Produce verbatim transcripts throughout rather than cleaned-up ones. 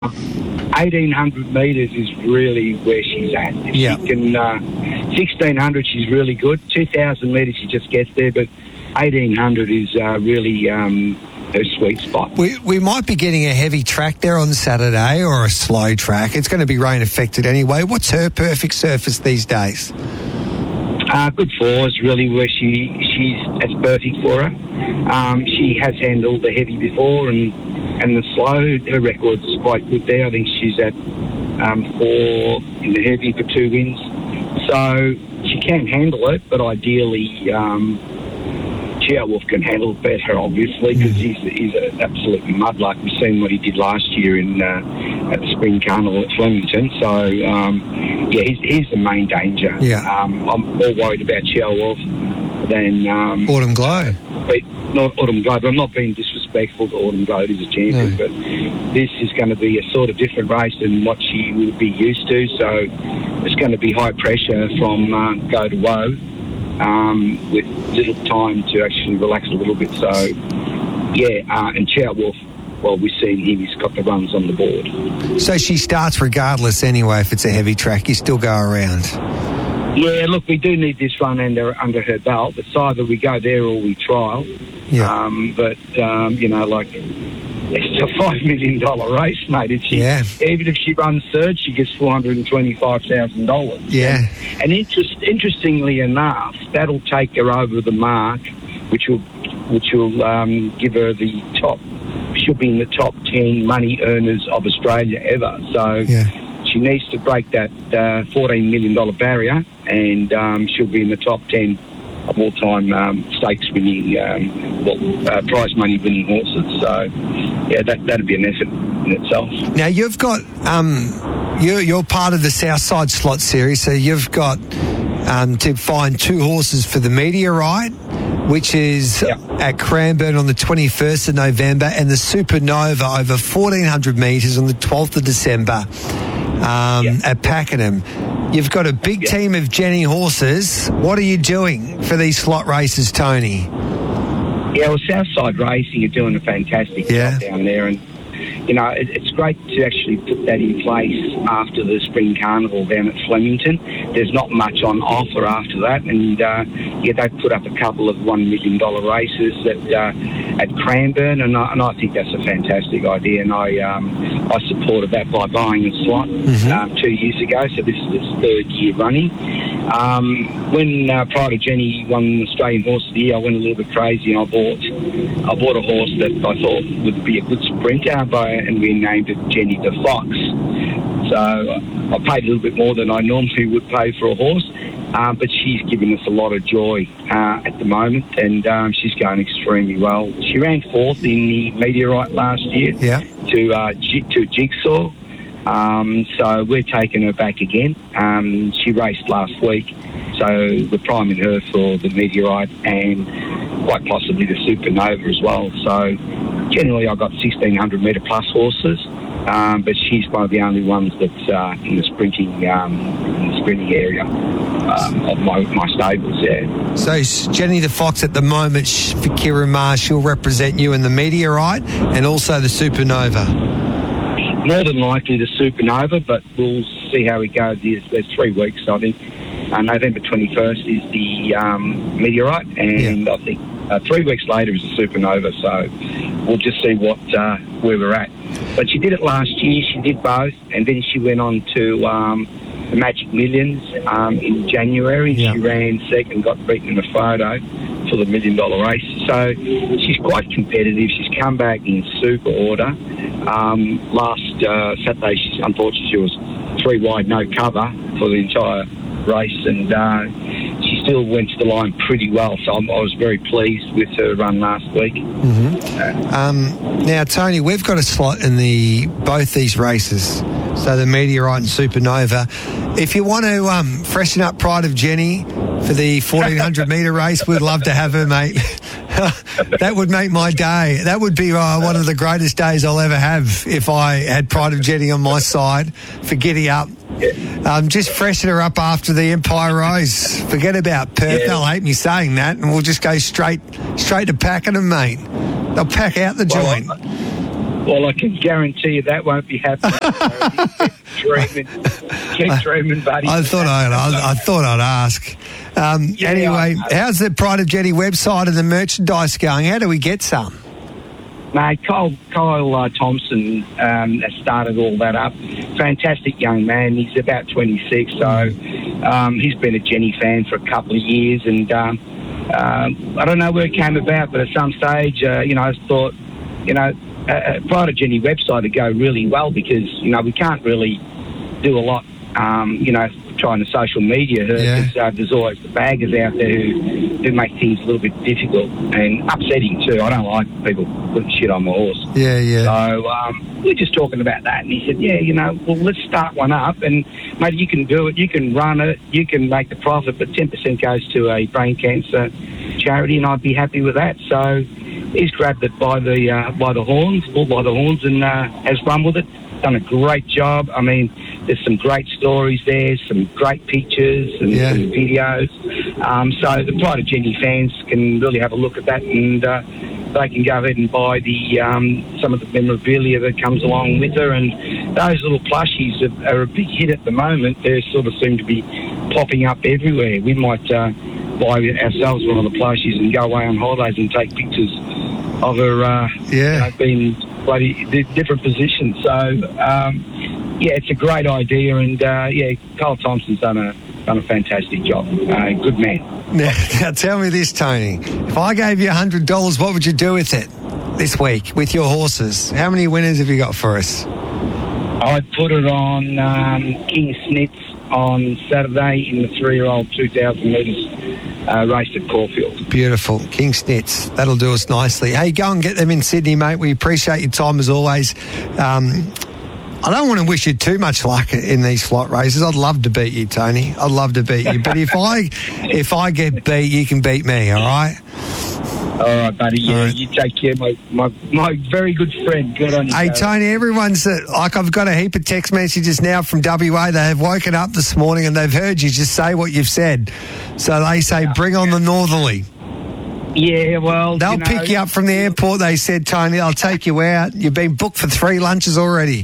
eighteen hundred metres is really where she's at. If Yeah. she can, uh, sixteen hundred, she's really good. two thousand metres, she just gets there, but eighteen hundred is uh, really um, her sweet spot. We we might be getting a heavy track there on Saturday or a slow track. It's going to be rain affected anyway. What's her perfect surface these days? Uh, good fours, really, where she she's that's perfect for her. Um, she has handled the heavy before and and the slow. Her record's quite good there. I think she's at um, four in the heavy for two wins. So she can handle it, but ideally um, Chia Wolf can handle it better, obviously, because he's, he's an absolute mudlark. We've seen what he did last year in uh, at the Spring Carnival at Flemington. So, um, yeah, he's, he's the main danger. Yeah. Um, I'm more worried about Chia Wolf than... Um, Autumn Glow. But not Autumn Glow, but I'm not being disrespectful to Autumn Glow as a champion, No. but this is going to be a sort of different race than what she would be used to. So it's going to be high pressure from uh, go to woe. Um, with little time to actually relax a little bit. So, yeah, uh, and Chia Wolf, well, we've seen him, he's got the runs on the board. So she starts regardless anyway. If it's a heavy track, you still go around. Yeah, look, we do need this run under under her belt. It's either we go there or we trial. Yeah. Um, but, um, you know, like, it's a five million dollars race, mate. If she, Yeah. Even if she runs third, she gets four hundred twenty-five thousand dollars. Yeah. And, and interest, interestingly enough, that'll take her over the mark, which will which will um, give her the top, she'll be in the top ten money earners of Australia ever. So Yeah. she needs to break that uh, fourteen million dollars barrier, and um, she'll be in the top ten of all-time um, stakes-winning, um, well, uh, prize money-winning horses. So, yeah, that, that'd be an effort in itself. Now you've got um, you're, you're part of the Southside Slot Series, so you've got um, to find two horses for the Meteorite, which is Yeah. at Cranbourne on the twenty-first of November, and the Supernova over fourteen hundred metres on the twelfth of December um, Yeah. at Pakenham. You've got a big Yeah. team of Jenny horses. What are you doing for these slot races, Tony? Yeah, well, Southside Racing are doing a fantastic Yeah. job down there, and you know it, it's great to actually put that in place after the Spring Carnival down at Flemington. There's not much on offer after that, and uh, yeah, they put up a couple of one million dollar races at uh, at Cranbourne, and I, and I think that's a fantastic idea, and I um, I supported that by buying a slot Mhm. um, two years ago, so this is its third year running. Um, when uh, prior to Jenny won Australian Horse of the Year, I went a little bit crazy and I bought I bought a horse that I thought would be a good sprinter, by, and we named it Jenny the Fox. So I paid a little bit more than I normally would pay for a horse, um, but she's given us a lot of joy uh, at the moment, and um, she's going extremely well. She ran fourth in the Meteorite last year Yeah. to uh, G- to Jigsaw. Um, so we're taking her back again. Um, she raced last week, so we're priming her for the Meteorite and quite possibly the Supernova as well. So generally I've got sixteen hundred metre plus horses, um, but she's one of the only ones that's uh, in the sprinting um, in the sprinting area um, of my, my stables, yeah. So s- Jenny the Fox at the moment, sh- for Kieran Marr, she'll represent you in the Meteorite and also the Supernova. More than likely the Supernova, but we'll see how we go. There's, there's three weeks, I think. Uh, November twenty-first is the um, Meteorite, and Yeah. I think uh, three weeks later is the Supernova, so we'll just see what uh, where we're at. But she did it last year, she did both, and then she went on to um, the Magic Millions um, in January. Yeah. She ran second, got beaten in a photo for the million dollar race. So she's quite competitive. She's come back in super order. Um, last uh, Saturday, she's, unfortunately, she was three wide, no cover for the entire race, and uh, she still went to the line pretty well. So I'm, I was very pleased with her run last week. Mm-hmm. Um, now, Tony, we've got a slot in the both these races, so the Meteorite and Supernova. If you want to um, freshen up Pride of Jenny for the fourteen hundred metre race, we'd love to have her, mate. That would make my day. That would be uh, one of the greatest days I'll ever have if I had Pride of Jenny on my side for Giddy Up. Um, just freshen her up after the Empire Rose. Forget about Perth. Yeah. They'll hate me saying that, and we'll just go straight straight to Pakenham, mate. They'll pack out the Well, joint. Well, I can guarantee you that won't be happening. keep dreaming, keep dreaming, buddy. I thought I'd, I, I thought I'd ask. Um, Yeah, anyway, I- how's the Pride of Jenny website and the merchandise going? How do we get some? Mate, Kyle, Kyle uh, Thompson um, has started all that up. Fantastic young man. He's about twenty-six, so um, he's been a Jenny fan for a couple of years. And um, um, I don't know where it came about, but at some stage, uh, you know, I thought, you know, a, a Pride of Jenny website would go really well because, you know, we can't really do a lot, um, you know, trying to social media her Yeah. because uh, there's always the baggers out there who, who make things a little bit difficult and upsetting too. I don't like people putting shit on my horse. Yeah, yeah. So um, we're just talking about that, and he said, yeah, you know, well, let's start one up, and maybe you can do it, you can run it, you can make the profit, but ten percent goes to a brain cancer charity, and I'd be happy with that. So he's grabbed it by the uh, by the horns, all by the horns, and uh, has run with it. Done a great job. I mean, there's some great stories there, some great pictures and Yeah. some videos. Um, so the Pride of Jenny fans can really have a look at that, and uh, they can go ahead and buy the um, some of the memorabilia that comes along with her. And those little plushies are, are a big hit at the moment. They sort of seem to be popping up everywhere. We might uh, buy ourselves one of the plushies and go away on holidays and take pictures of her uh, Yeah. you know, being bloody di- different positions. So, um, yeah, it's a great idea. And, uh, yeah, Kyle Thompson's done a done a fantastic job. Uh, good man. Now, now tell me this, Tony. If I gave you one hundred dollars, what would you do with it this week with your horses? How many winners have you got for us? I'd put it on um, King Snitz on Saturday in the three-year-old two thousand metres uh, race at Caulfield. Beautiful. King Snitz. That'll do us nicely. Hey, go and get them in Sydney, mate. We appreciate your time as always. Um, I don't want to wish you too much luck in these flight races. I'd love to beat you, Tony. I'd love to beat you. But if I if I get beat, you can beat me, all right? All right, buddy. Yeah, All right. you take care, my, my my very good friend. Good on you. Hey, Gary. Tony, everyone's, uh, like I've got a heap of text messages now from W A. They have woken up this morning and they've heard you just say what you've said. So they say, bring on the northerly. Yeah, well, They'll you know, pick you up from the airport, they said, Tony. I'll take you out. You've been booked for three lunches already.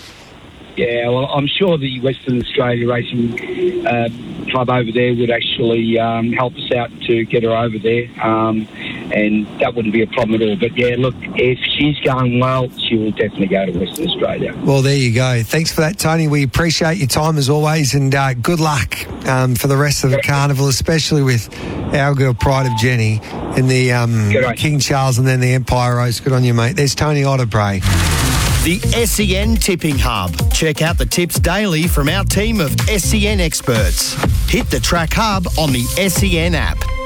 Yeah, well, I'm sure the Western Australia Racing uh, Club over there would actually um, help us out to get her over there, um, and that wouldn't be a problem at all. But yeah, look, if she's going well, she will definitely go to Western Australia. Well, there you go. Thanks for that, Tony. We appreciate your time as always, and uh, good luck um, for the rest of the carnival, especially with our girl Pride of Jenny in the um, Good on you. King Charles and then the Empire Race. Good on you, mate. There's Tony Otterbray. The S E N Tipping Hub. Check out the tips daily from our team of S E N experts. Hit the Track Hub on the S E N app.